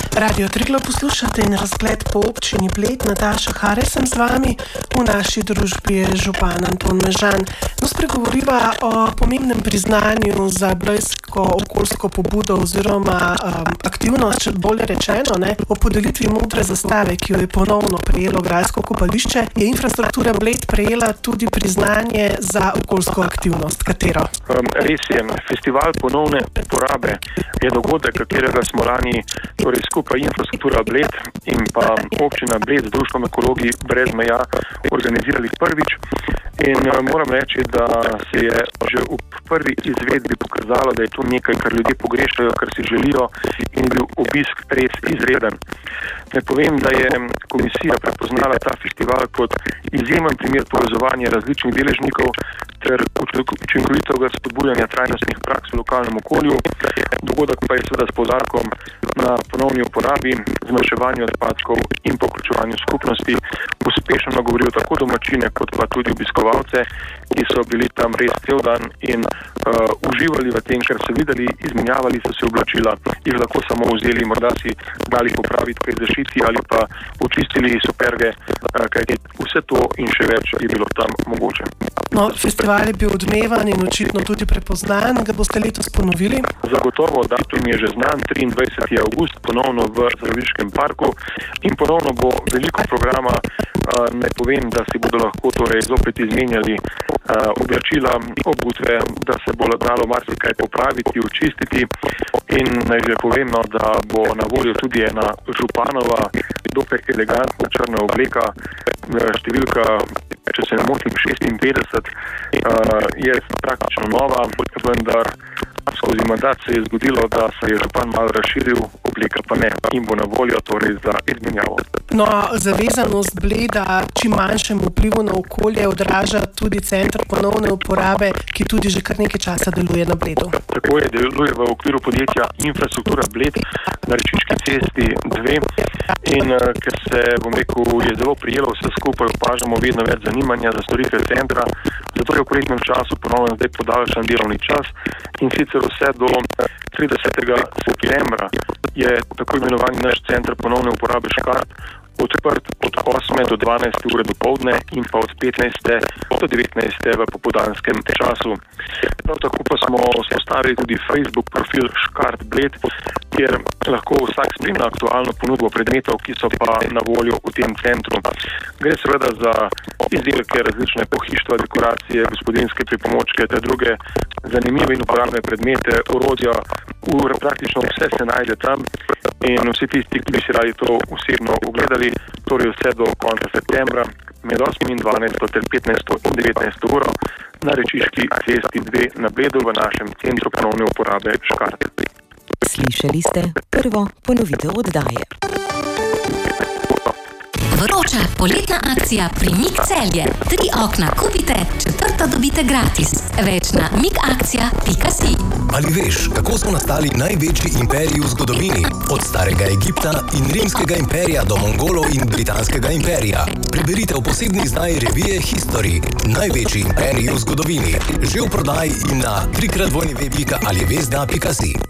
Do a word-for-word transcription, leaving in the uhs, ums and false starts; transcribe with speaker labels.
Speaker 1: Radio Triglav poslušate in razgled po občini Bled. Nataša Hare sem z vami, v naši družbi je župan Anton Mežan. No, spregovoriva o pomembnem priznanju za blejsko okoljsko pobudo oziroma um, aktivnost, če bolje rečeno, ne, o podelitvi modre zastave, ki jo je ponovno prejelo grajsko kopališče. Je infrastruktura Bled prejela tudi priznanje za okoljsko aktivnost. Katero?
Speaker 2: Um, res je, festival ponovne uporabe je dogodek, katerega smo lani torej skupaj infrastruktura Bled in pa občina Bled z društvom Ekologi brez meja organizirali prvič. In moram reči, da se je že v prvi izvedbi pokazalo, da je to nekaj, kar ljudje pogrešajo, kar si želijo, in je bil obisk res izreden. Ne povem, da je komisija prepoznala ta festival kot izjemen primer povezovanja različnih deležnikov ter učinkovitega spodbujanja trajnostnih praks v lokalnem okolju. Dogodek pa je seveda s poudarkom na ponovni uporabi, zmanjševanju odpadkov in po vključevanju skupnosti uspešno nagovoril tako domačine kot pa tudi obiskovalce, ki so bili tam res cel dan in uh, uživali v tem, ker so videli, izmenjavali so se oblačila, jih lahko samo vzeli, morda si dali popraviti kaj zašiti ali pa očistili superge, uh, kajti vse to in še več je bilo tam mogoče.
Speaker 1: No, festival je bil odmevan in očitno tudi prepoznan. Ga boste letos ponovili?
Speaker 2: Zagotovo, datum je že znan, triindvajseti avgust, ponovno v Zdraviliškem parku in ponovno bo veliko programa. Uh, ne povem, da si bodo lahko torej zopet izmenjali uh, oblačila, obutve, da se bo dalo marsikaj popraviti, očistiti in naj že povemo, da bo na voljo tudi ena županova, dokaj elegantna črna obleka, številka, če se ne motim, šestinpetdeset, uh, je praktično nova, vendar skozi mandat se je zgodilo, da se je župan malo razširil, obleka pa ne in bo na voljo torej za izmenjavo.
Speaker 1: No, zavezanost Bleda čim manjšemu vplivu na okolje odraža tudi center ponovne uporabe, ki tudi že kar nekaj časa deluje na Bledu.
Speaker 2: Tako je, deluje v okviru podjetja Infrastruktura Bled na Rečiški cesti dve in uh, ker se, bom rekel, je zelo prijelo vse skupaj, opažamo vedno več zanimanja za storitve centra, zato je v poletnem času ponovno zdaj podaljšan delovni čas in sicer vse do tridesetega septembra je tako imenovani naš center ponovne uporabe Škart odprt od osme do dvanajste ure dopoldne in pa od petnajste do devetnajste v popoldanskem času. Prav tako pa smo vzpostavili tudi Facebook profil Škart Bled, kjer lahko vsak spremlja aktualno ponudbo predmetov, ki so pa na voljo v tem centru. Gre seveda za izdelke, različne pohištva, dekoracije, gospodinjske pripomočke ter druge zanimive in uporabne predmete, orodja, ur, praktično vse se najde tam in vsi tisti, ki bi si radi to osebno ogledali, torej vse do konca septembra, med osmo in dvanajsto ter petnajsto in devetnajsto uro na Rečiški cesti dve na Bledu v našem centru ponovne uporabe Škart.
Speaker 3: Slišali ste prvo ponovitev oddaje.
Speaker 4: Vroča poletna akcija Primik Celje. Tri okna kupite, četrto dobite gratis. Več na mikakcija pika si.
Speaker 5: Ali veš, kako so nastali največji imperiji v zgodovini? Od starega Egipta in rimskega imperija do Mongolov in britanskega imperija. Preberite v posebni izdaji revije History. Največji imperiji v zgodovini. Že v prodaji in na trikrat dvojni web pika ali vezda pika si.